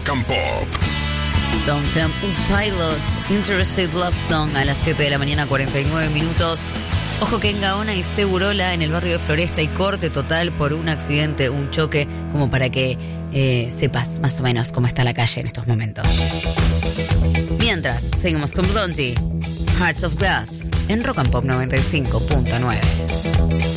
Rock and Pop. Stone Temple Pilots, Interested Love Song, a las 7 de la mañana, 49 minutos. Ojo que en Gaona y Segurola, en el barrio de Floresta, hay corte total por un accidente, un choque, como para que sepas más o menos cómo está la calle en estos momentos. Mientras, seguimos con Blondie, Hearts of Glass, en Rock and Pop 95.9.